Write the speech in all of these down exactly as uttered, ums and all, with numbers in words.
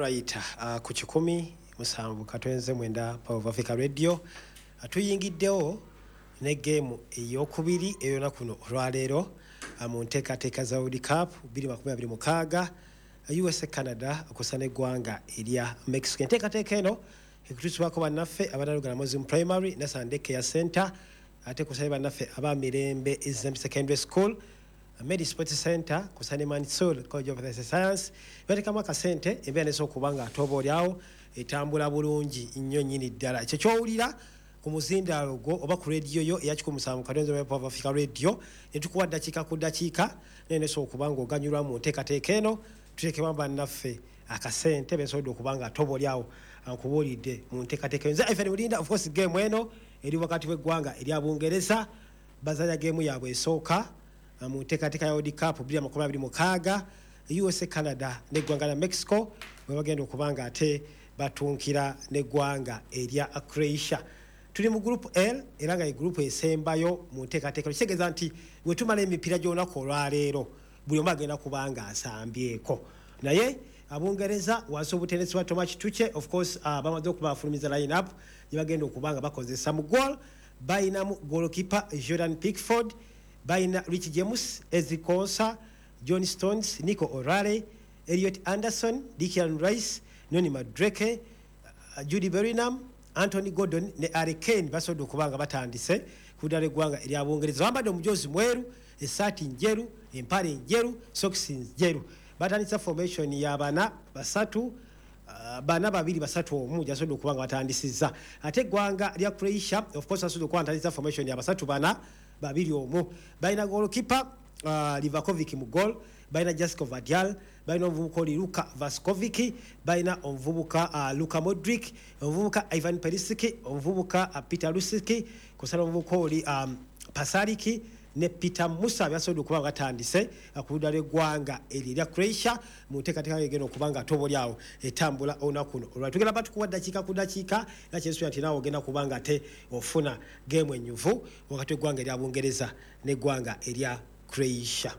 Alright, uh, ku kikumi musanvu katwenze mwenda Power of Africa Radio atuyingiddewo ne game eyokubiri eyona kuno olwaleero mu nteekateeka za World Cup bbiri makumi abiri mukaaga U S A Canada okusana eggwanga erya Mexico. Enteekateeka eno ekutusibwako bannaffe abanalugana Muslim Primary ne Sunday Care Center ate kusana bannaffe abamirembe Islamic Secondary School Medi Sports Center kusane Mansour College of Science batekamu akasente embeera nesokubanga atobo lyawo etambula bulungi nnyo nnyini ddala ekyo kyowulira ku muzindaalo gwo oba ku radio yo eya kikumi musanvu katonzo ya Power of Africa Radio netukuwa ddakiika ku ddakiika nenesokubanga oganyulwa mu nteekateeka eno tutekemu bannaffe akasente besobodde okubanga atobo lyawo ankubuulidde mu nteekateeka nze Ivan Mulinda. Of course game eno eri wakati w'eggwanga erya Bungereza bazanya game yaabwe esooka mu nteekateeka ya World Cup bbiri makumi abiri mukaaga U S A Canada n'eggwanga lya Mexico bwe bagenda okubanga ate batunkira n'eggwanga erya Croatia. Tuli mu group L era nga group esembayo mu nteekateeka kitegeeza nti bwe tumala emipiira gy'olunaku olwaleero buli omu agenda kubanga asambyeko naye Abungereza wansi obutenesi bwa Thomas Tuchel of course uh, bamaze okubafulumiza line up gye bagenda okubanga bakozesa mu goal bayinamu goalkeeper Jordan Pickford Baina Rich James, Ezri Konsa, John Stones, Nico O'Reilly, Elliot Anderson, Declan Rice, Noni Madueke, uh, Judy Bellingham, Anthony Gordon ne Harry Kane basobodde okubanga batandise kuddala eggwanga erya Bungereza. Bambadde omujozi mweru, essaati njeru, empale njeru, socks njeru. Batandisa formation ya bana basatu uh, bana babiri basatu omu jasobodde okubanga batandisizza. Ate eggwanga lya Croatia of course asobodde okuba batandisa formation ya basatu bana babiri omu. Baina goalkeeper uh, Livakovic mu goal, baina Jasko Vadial, baina omuvubuka oli Luka Vaskovic, baina omuvubuka uh, Luka Modric, omuvubuka Ivan Perisic, omuvubuka uh, Peter Lusic, kusala omuvubuka oli um, Pasalic ne Peter Musa byasobodde okuba batandise akuddala eggwanga erya Croatia mu nteekateeka egenda okubanga atobo lyawo etambula olunaku luno olwali tugenda batukuwa ddakiika ku ddakiika era kyensuubira nti naawe ogenda kubanga ate ofuna geemu ennyuvu wakati w'eggwanga erya Bungereza n'eggwanga erya Croatia.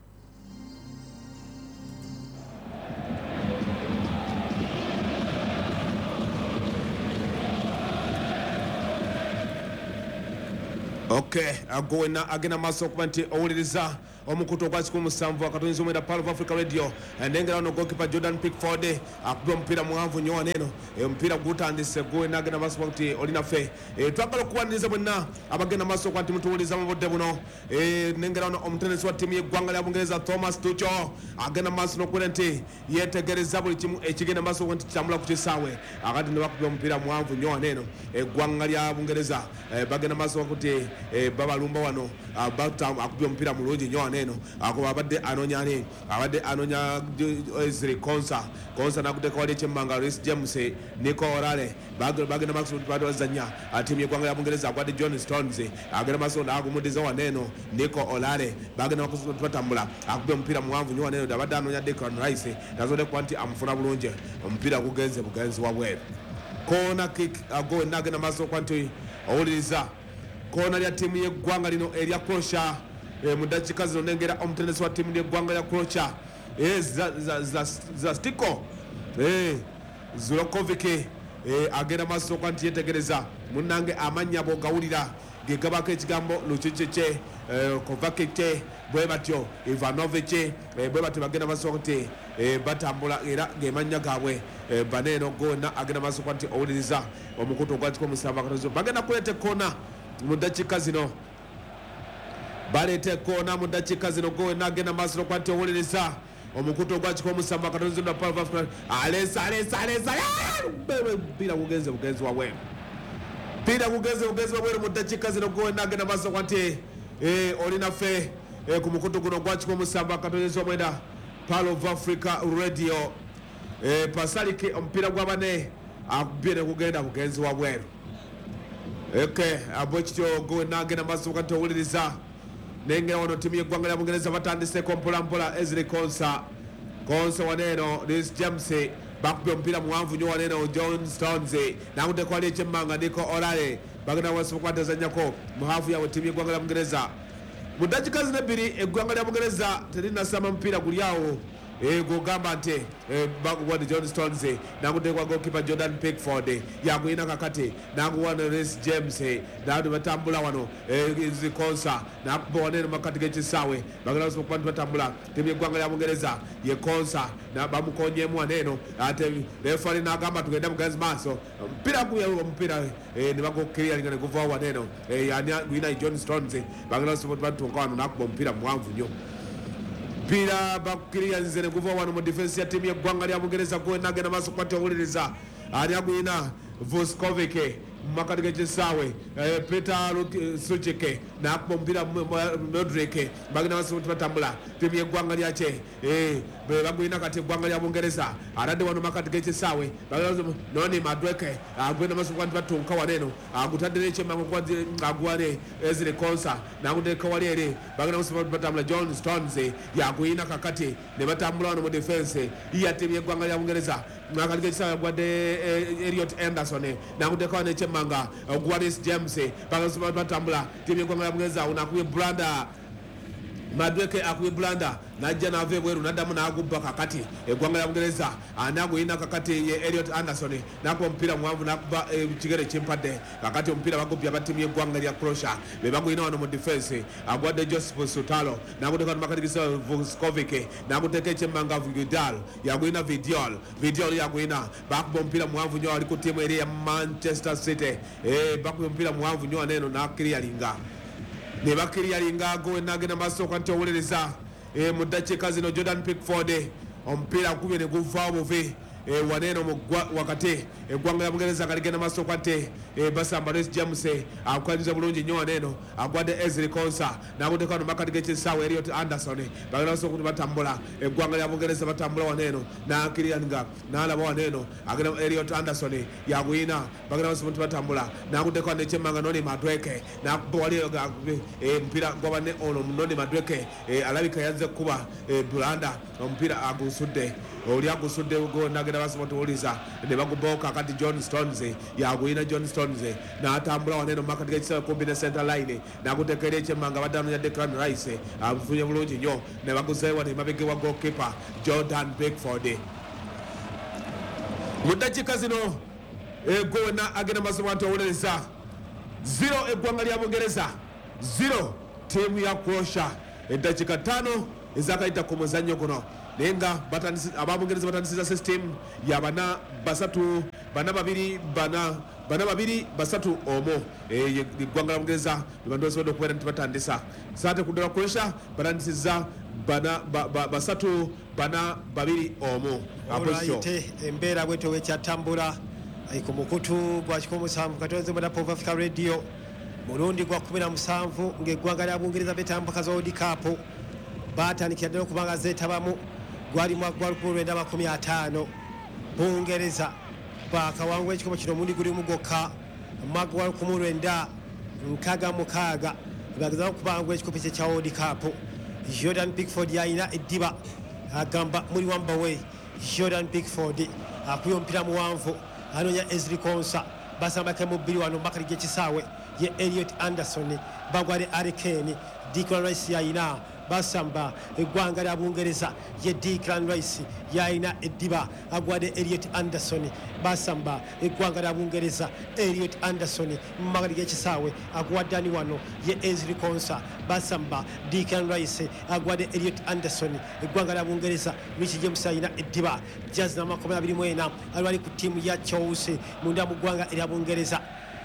Okay, ago na agena maso kubanti owuliriza omukuto kwa siku musanvu akatonzi omwenda Power of Africa Radio endengera no goalkeeper Jordan Pickford akubye mpira muhanvu nyo neno e mpira gutandise go na agena maso kubanti olina fe e twagala kuwaniriza bonna abagena maso kwanti mutuwuliza mu bodde buno e nengera no omutenesi wa timu y'eggwanga lya Bungereza Thomas Tuchel agena maso no kwenti yetegereza buli kimu ekigenda maso kwanti kyamula ku kisawe akati ne bakubye mpira muhanvu nyo neno eggwanga lya Bungereza e bagena maso kwanti e baba lumba wano abata akubye mpira mulungi nyo neno akuba abadde anonya ne abadde anonya Ezri Konsa Konsa nakuteka wali chembanga Rhys James Nico O'Reilly bagenda bagenda Max Bado zanya atimu y'eggwanga lya Bungereza akwade John Stones agenda masonda agumudiza wa neno Nico O'Reilly bagenda makusuka twatambula akubye mpira muwanvu nyo neno abadde anonya Declan Rice nazode kwanti amfuna bulungi mpira kugenze bugenzi wa bweru corner kick ago nagenda maso kwanti owuliriza kona lya timu y'eggwanga lino erya Croatia e mudakiika zino nengera omutenesi wa timu y'eggwanga lya Croatia e za za za, za stiko e Zulakovic e agenda maso kwanti yetegereza munange amanya bogawulira gegabako ekigambo Lucic e Kovacic bwe batyo Ivanovic e bwe batyo bagenda maso kwanti e batambula era gemanya gaabwe e baneno gona agenda maso kwanti owuliriza omukuto gwatiko musamba katozo bagenda kulete kona mudakiika zino balete kona mudakiika zino go nagenda maso kwanti owuliriza omukuto gwakiko musamba katozo na Power of Africa alesa alesa alesa bila kugenze bugenzi wawe bila kugenze bugenzi wawe mudakiika zino go nagenda maso kwanti eh olina fe eh ku mukuto guno gwakiko musamba katozo omwenda Power of Africa Radio eh Pasalic ompira gwabane akubire kugenda bugenzi wawe. Okay, abochito go nagenda maso kwanti owuliriza nenge ono timu y'eggwanga lya Bungereza batandise kompola mpola Ezri Konsa Konsa waneno Rhys James bakubye mpira muwanvu nyo waneno John Stones nakute kwali chemmanga Nico O'Reilly bagenda wasu kwata zanyako muhafu ya timu y'eggwanga lya Bungereza mudakiika zino ebbiri eggwanga lya Bungereza terina sama mpira gulyawo eh gogamba nte eh bakuwadi John Stones nakutekwa goalkeeper Jordan Pickford yakuina kakati nakuwana Reece James nadu batambula wano eh zikonsa nakubonera makati gechisawe bagala sokubantu batambula timye gwanga lya Bungereza ye konsa na bamukonye mwaneno ate referee nagamba tugenda mugazi maso mpira kuya mpira eh nibagokiria lingane kuva waneno eh yani wina John Stones bagala sokubantu ngwana nakubo mpira mwanvu nyo Pira bakukiria nzene kuva wano mu defense ya timu ya gwanga lya Bungereza ko nagena maso kwate oliriza ali agwina Vuskovic makati gechisawe eh, Peter Suchike na kumpira Modric bagina maso batambula timu ya gwanga lyache eh bagwina kati gwanga lya Bungereza arade wano makati gechisawe bagina noni Madweke agwina maso kwante batunka waneno agutadire chemango kwa agwane ezile konsa na kudeka walere bagina maso batambula John Stones yagwina kakati ne batambula wano mu defense ya timu ya gwanga lya Bungereza makati gechisawe gwade eh, Elliot Anderson na kudeka wane manga uh, Reece James bagasuba batambula timu gwanga Bungereza unakuye Blanda Madweke akuye Blanda najja nave bweru nadamu nagubba kakati egwanga lya Bungereza anago ina kakati ye Elliot Anderson nako mpira mwanvu nakuba e, kigere chimpadde kakati mpira bagubya batimu ye gwanga lya Croatia be bago ina wano mu defense agwade Joseph Sutalo nakuteka makati kisa Vuskovic nakuteka chemanga Vidal yagoina Vidal Vidal yagoina bakuba mpira mwanvu nyo ali ku timu ile ya Manchester City eh bakuba mpira mwanvu nyo neno na clearinga ne bakiriya linga go nagena maso kwanti owulereza e mudachika zino Jordan Pickford ompira kubye ne guva obuve e waneno mugwa wakati e gwanga ya Bungereza kaligena maso kwate e basamba Reece James akwaliza bulungi nyo waneno agwade Ezri Konsa na kuteka no makati gechisawe Elliot Anderson bagala so kuti batambula e gwanga ya Bungereza batambula waneno na akirianga na alaba waneno agena Elliot Anderson yaguina bagala so kuti batambula na kuteka ne chemanga noni Madweke na kubwali e mpira gwabane ono noni Madweke e alabika yanze kuba e Blanda mpira agusudde oli agusudde go nagenda basoboto oliza ne baguboka kati John Stones yaguina John Stones na atambula waneno makati gechisawe kumbi ne center line na kutekere chemanga badamu ya Declan Rice afunye bulungi nyo ne baguzewa ne mabege wa goalkeeper Jordan Pickford mudachika zino e go na agenda masoboto oleza zero egwanga lya Bungereza zero timu ya Croatia edachika tano izakaita ku muzanyo kuno nenga batanisi ababungereza batanisiza system ya bana basatu bana babiri bana bana babiri basatu omo eh gwanga Bungereza bando sodo kwera ntibatandisa sate kudala Croatia batanisiza bana ba, ba, basatu bana babiri omo aposho embera bweto wekyatambula ayiko mukutu gwa kikomo samu katonze mu Pop Africa Radio Burundi gwa kumi na musanvu ngegwanga lya Bungereza betambuka za World Cup batandikira ddala kubanga zetabamu gwali mwagwa lwenda makumi atano Bungereza bakawangwa ekikomo kino mundi guli mugoka mwagwa kumulwenda nkaga mukaga bagaza kubangwa ekikopo kya World Cup Jordan Pickford yaina ediba agamba muri wamba we Jordan Pickford akuyo mpira muwanvu anonya Ezri Konsa basamba ke mubiri wano makali gechisawe ye Elliot Anderson bagwale Arekeni Declan Rice yaina basamba egwanga lya Bungereza ye Declan Rice yaina ediba agwade Elliot Anderson basamba egwanga lya Bungereza Elliot Anderson magali gechisawe agwadani wano ye Ezri Konsa basamba Declan Rice agwade Elliot Anderson egwanga lya Bungereza Reece James yaina ediba jazz na makumi abiri mwena alwali ku timu ya Chelsea munda mu gwanga lya Bungereza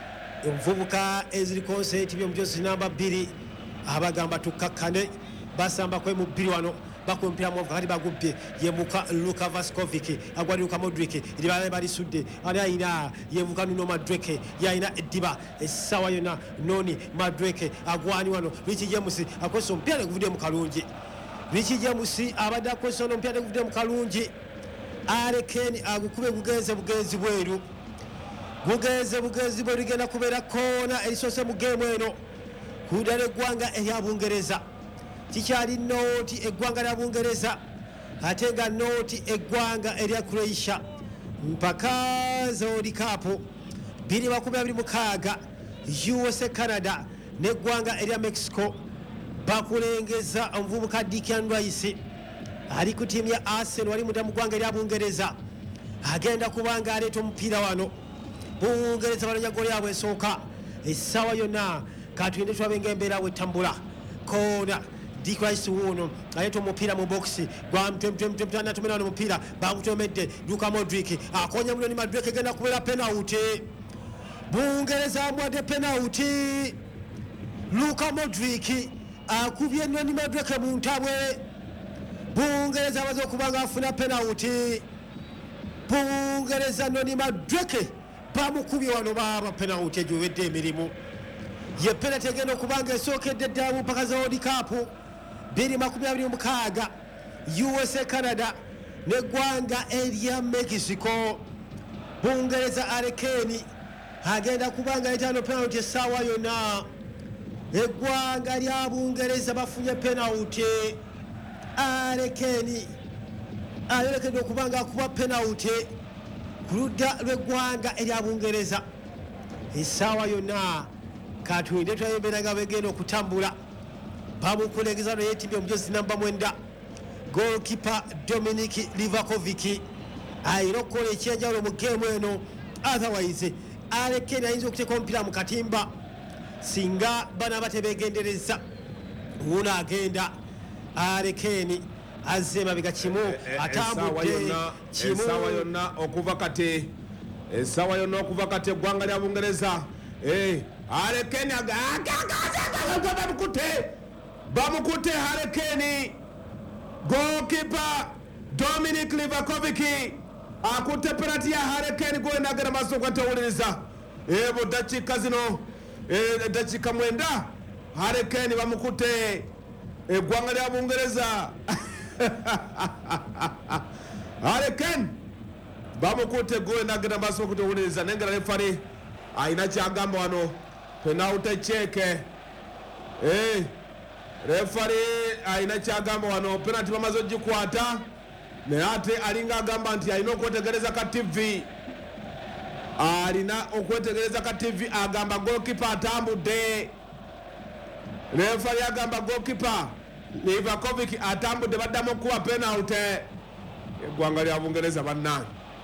mvubuka Ezri Konsa tibyo mjosi namba mbiri abagamba tukakane basamba kwe mubiri wano bakumpira mu vakati bagubye yemuka Luka Vuskovic agwali Luka Modric libale bali sudde ali aina yemuka Nuno Madweke yaina ediba esawa yona noni Madweke agwani wano Reece James akoso mpira guvudde mu kalungi Reece James abada akoso no mpira guvudde mu kalungi Arekeni agukube kugenze bugenzi bweru bugenze bugenzi bweru gena kubera kona elisose mu game eno kudale gwanga eya Bungereza kikyali noti egwanga lya Bungereza atenga noti egwanga erya Croatia mpaka za World Cup biri makumi abiri mukaga U S A Canada negwanga erya Mexico bakulengeza omuvubuka Declan Rice ali ku tiimu ya Arsenal wali munda mu ggwanga erya Bungereza agenda kubanga aleeta omupiira wano Bungereza banonya ggoolo yaabwe esooka essaawa yonna katuyinde tulabenga embeera bw'ettambula koona Christ wuno aleeta omupiira mu bokisi gwamutanatomera wano omupiira bagutomedde Luka Modric akonya muloni Modric egenda kubeera penalty Bungereza amwadde penalty Luka Modric akubye Noni Modric mu ntabwe Bungereza amaze okubanga afuna penalty Bungereza Noni Modric bamukubye wano baba penalty egiwedde emirimu ye penalty egenda okubanga esookedde ddala mu mpaka za World Cup bbiri makumi abiri mu mukaaga U S A Canada neggwanga erya Mexico Bungereza Harry Kane agenda kubanga etaano penalty essaawa yonna eggwanga lya Bungereza bafunye penalty Harry Kane ayolekedde okubanga akuba penalty ku ludda lw'eggwanga erya Bungereza essaawa yonna katuyinde twayembeera nga begenda okutambula bamukulengeza no yeetimbye omujozi namba mwenda goalkeeper Dominic Livakovic ayina okukola ekyenjawulo mu geemu eno otherwise Harry Kane ayinza okuteeka omupiira mu katimba singa bana batebegendereza uno agenda Harry Kane azze mabega kimu atambudde kimu essaawa yonna okuva kati essaawa yonna okuva kati eggwanga lya Bungereza eh Harry Kane bamukute bamukute Harry Kane goalkeeper Dominic Livakovic akutte penalty ya Harry Kane gwenda agenda maaso kwatawuliriza ebo dakiika zino dakiika mwenda Harry Kane bamukute eggwanga lya Bungereza Harry Kane bamukute gwenda agenda maaso kwatawuliriza nenga refari ayina kyagamba wano penalty check eh refari ayina kyagamba wano penalty bamaze ogikwata naye ate alinga agamba nti alina okwetegereza ka T V alina okwetegereza ka T V agamba goalkeeper atambudde refari agamba goalkeeper Livakovic atambudde baddamu okuwa penalty eggwanga lya Bungereza bannange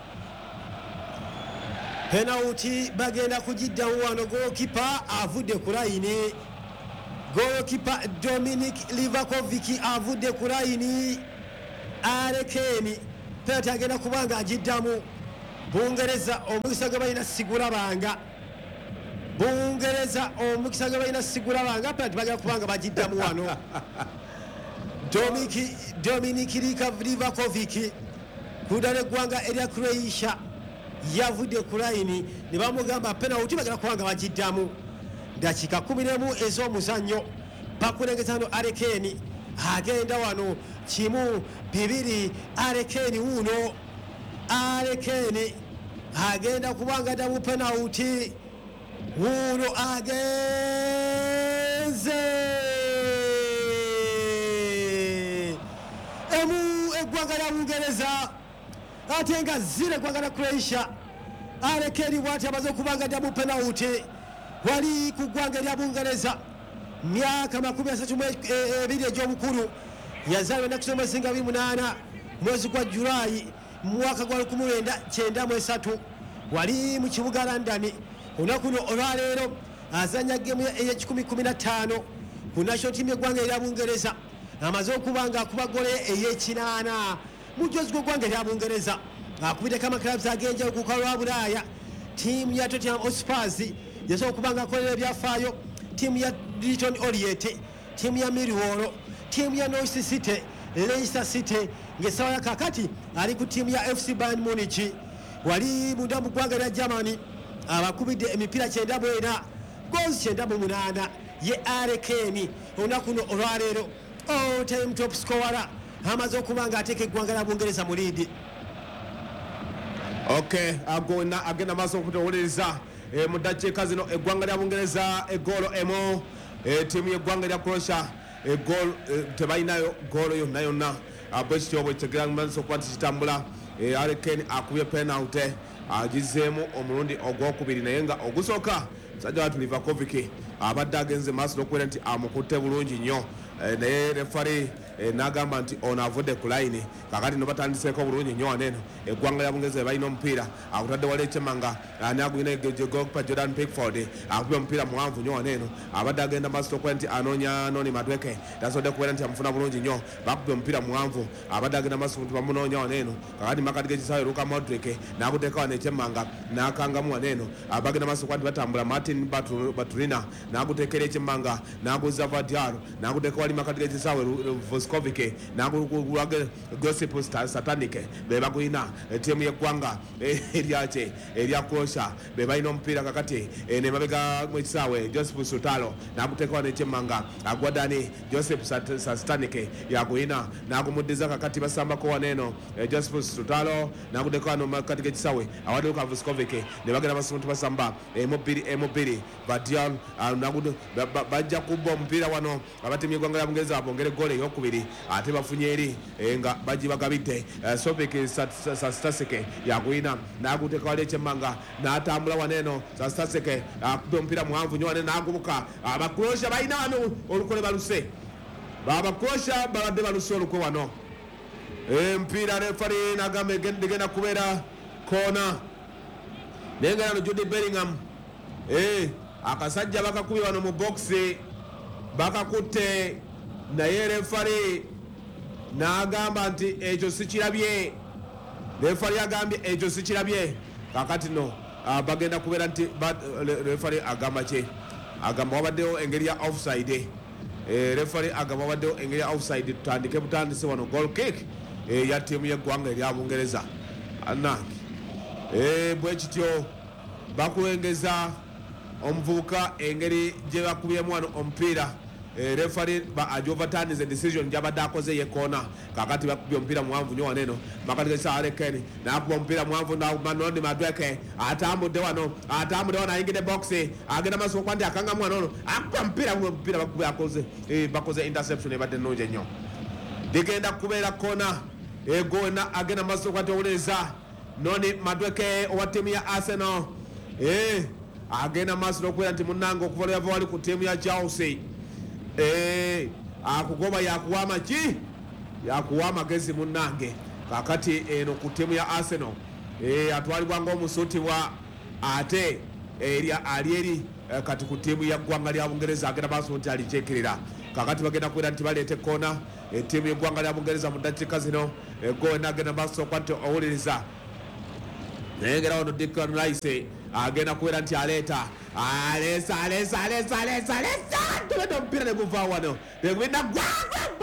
penalty bagenda kugiddamu wano goalkeeper avudde ku layini goalkeeper Dominic Livakovic avudde ku layini Harry Kane penalty agenda kubanga agiddamu Bungereza omukisa gwe balina sigulabanga Bungereza omukisa gwe balina sigulabanga penalty bagenda kubanga bagiddamu wano Dominic Dominic Livakovic kudala eggwanga erya Croatia yavudde ku layini ne bamugamba penalty bagenda kubanga bagiddamu dakiika kumi n'emu ez'omuzannyo bakulengeza no Harry Kane agenda wano kimu bibiri Harry Kane wuno Harry Kane agenda kubanga addamu penalty wuno agenze emu eggwanga lya Bungereza ate nga zira eggwanga lya Croatia Harry Kane bw'ati amaze okubanga addamu penalty wali ku ggwanga lya Bungereza myaka makumi asatu mu ebiri egy'obukulu yazaalibwa ennaku z'omwezi nga abiri munaana mwezi gwa Julayi mu mwaka gwa lukumi lwenda kyenda mu esatu wali mu kibuga London olunaku luno olwaleero azannya geemu ey'ekikumi kumi na ttaano ku national team y'eggwanga erya Bungereza amaze okuba nga akuba gole ey'ekinaana mu mujozi gw'eggwanga erya Bungereza akubiddeko amakilabs ag'enjawulo ku lukalu lwa Bulaaya ttiimu ya Tottenham Hotspurs yasobola okuba nga akolera ebyafaayo ttiimu ya Leyton Orient ttiimu ya Millwall ttiimu ya Norwich City Leicester City ng'essaawa ya kaakati ali ku ttiimu ya F C Bayern Munich wali munda mu ggwanga erya Germany abakubidde emipiira kyenda mu ena goals kyenda mu munaana ye Harry Kane olunaku luno olwaleero all time top scorer amaze okuba nga ateeka eggwanga lya Bungereza mu liidi. Okay, agona agenda maaso okutowuliriza e, mu ddakiika zino eggwanga lya Bungereza egoolo emu e, ttiimu y'eggwanga lya Croatia egoolo e, tebalinayo goolo yonna yonna bwekityo bwekitegera maaso okuba nti kitambula e, Harry Kane akubye penalty agizeemu omulundi ogwokubiri naye nga ogusooka musajja watu Livakovic abadde agenze maaso n'okubeera nti amukutte bulungi nnyo e, naye refari n'agamba nti ono avudde ku layini kakati no batandiseeko bulungi nnyo waneeno eggwanga lya Bungereza balina omupiira akutadde wala ekyemanga n'agwina gokipa Jordan Pickford akubye omupiira muwanvu nnyo waneeno abadde agenda maaso okuba nti anoonya Noni Madueke tasobodde kubeera nti amufuna bulungi nnyo bakubye omupiira muwanvu abadde agenda maaso nti bamunoonya waneeno kakati makati g'ekisaawe Luka Modric n'akuteeka wano ekyemmanga n'akangamu waneeno abagenda maaso okuba nti batambula Martin Batulina n'akuteekera ekyemmanga n'aguza Vadiaro n'akuteeka wali makati g'ekisaawe Vuskovic n'akulage Gossip Satanike be bagulina ttiimu y'eggwanga eryake erya Croatia be balina omupiira kakati ne mabega mu kisaawe Joseph Sutalo n'akuteeka wano ekyemmanga agwa Dani Joseph Satanike yagulina n'agumuddiza kakati basambako waneeno Joseph Sutalo n'akuteeka wano makati g'ekisaawe awali Luka Vuskovic ne bagenda basuntu basamba emubiri emubiri Vadiaro bajja kubba omupiira wano abatiimu y'eggwanga lya Bungereza bongere goal eyokubiri ate bafunye eri nga bagibagabidde Sopik Sastasike yagwina n'aguteeka wali ekyemmanga n'atambula waneeno Sastasike akubba omupiira muwanvu nnyo waneeno n'agubuka Abacroatia balina wano olukole baluse Abacroatia babadde baluse olukwe wano empiira refari n'agamba egenda kubeera koona naye nga yano Jude Bellingham akasajja bakakubye wano mu bokisi bakakutte naye refari n'agamba nti ekyo sikirabye refari agambye ekyo sikirabye kakati no bagenda kubeera nti refari agamba kye agamba wabaddewo engeri ya offside refari agamba wabaddewo engeri ya offside tutandike butandise wano goal kick ya ttiimu y'eggwanga erya Bungereza anange bwe kityo bakulengeza omuvubuka engeri gye bakubyemu wano omupiira refari ajovatandize decision gyabadde akoze yekoona kakati bakubye omupiira muwanvu nnyo waneeno makati g'ekisaawe Harry n'akuba omupiira muwanvu Noni Madueke atambudde wano atambudde wano ayingidde boxi agenda maaso okuba nti akangamu wano ono akuba omupiira omupiira bakubye akoze bakoze interception ebadde nnungi ennyo digenda kubeera koona egona agenda maaso okuba nti owuliriza Noni Madueke owa ttiimu ya Arsenal agenda maaso n'okubeera nti munnange okuva lweyava wali ku ttiimu ya Chelsea akugoba yakuwa amaki yakuwa amagezi munnange kakati eno ku ttiimu ya Arsenal atwalibwa ng'omusutibwa ate ali eri kati ku ttiimu ya ggwanga lya Bungereza agenda maaso nti alikyekirira kakati bagenda kubeera nti baleeta ekkoona ettiimu y'eggwanga lya Bungereza mu ddakiika zino goena agenda maaso okuba nti owuliriza naye ngera wano Declan Rice agenda kubeera nti aleeta alesa alesa alesa alesa alesa tubedde omupiira ne guva wano negubinda gwagwa